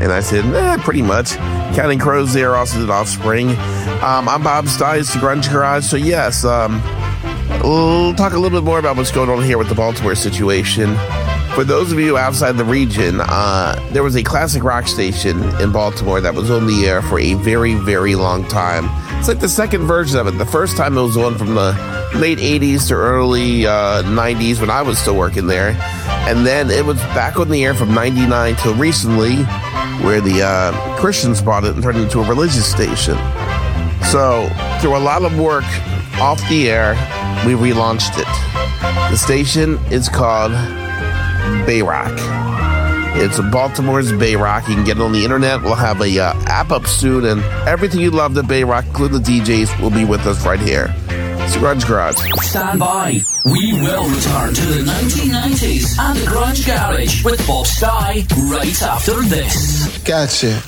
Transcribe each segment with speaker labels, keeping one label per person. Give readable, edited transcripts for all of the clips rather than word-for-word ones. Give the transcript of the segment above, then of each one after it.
Speaker 1: And I said, pretty much. Counting Crows there also did Offspring. I'm Bob Stiles, the Grunge Garage. So yes, we'll talk a little bit more about what's going on here with the Baltimore situation. For those of you outside the region, there was a classic rock station in Baltimore that was on the air for a very, very long time. It's like the second version of it. The first time it was on from the late 80s to early 90s when I was still working there. And then it was back on the air from 99 till recently, where the Christians bought it and turned it into a religious station. So through a lot of work off the air, we relaunched it. The station is called Bayrock. It's Baltimore's Bayrock. You can get it on the internet. We'll have a app up soon, and everything you loved at Bayrock, including the DJs, will be with us right here. It's the Grunge Garage.
Speaker 2: Stand by. We will return to the 1990s and the Grunge Garage with Bob Sty right after this.
Speaker 3: Gotcha.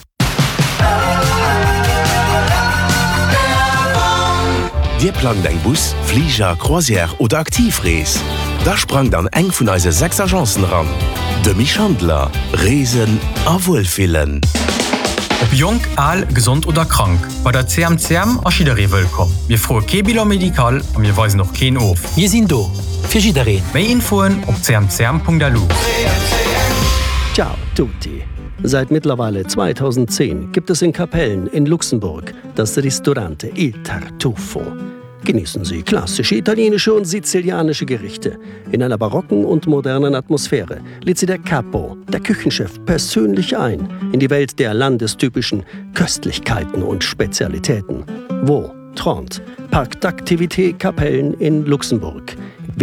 Speaker 4: Dir plant eng Bus, Flieger, Croisière oder Aktivrees. Da sprang dann eng vun eise 6 Agenzen ran. De Michandler, Reesen a Wohlfillen.
Speaker 5: Ob jung, alt, gesund oder krank, bei der CMCM a Schiederé willkommen. Wir frohe Kebiler Medikal und wir weisen noch keinen auf.
Speaker 6: Wir sind do, für Schiederé.
Speaker 5: Mehr Infoen auf cmcm.lu.
Speaker 7: Ciao tutti. Seit mittlerweile 2010 gibt es in Kapellen in Luxemburg das Ristorante Il Tartufo. Genießen Sie klassische italienische und sizilianische Gerichte. In einer barocken und modernen Atmosphäre lädt Sie der Capo, der Küchenchef, persönlich ein in die Welt der landestypischen Köstlichkeiten und Spezialitäten. Wo? Trente, Parc d'Activité Kapellen in Luxemburg.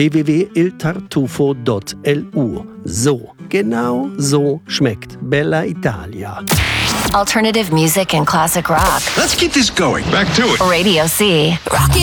Speaker 7: www.iltartufo.lu. So, genau so schmeckt Bella Italia.
Speaker 8: Alternative music and classic rock.
Speaker 3: Let's keep this going. Back to it.
Speaker 8: Radio C. Rocky.